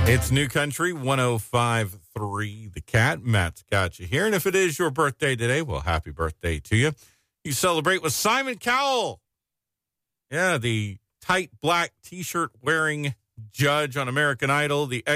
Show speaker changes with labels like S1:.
S1: It's New Country 105.3 The Cat. Matt's got you here. And if it is your birthday today, well, happy birthday to you. You celebrate with Simon Cowell. Yeah, the tight black T-shirt wearing judge on American Idol, the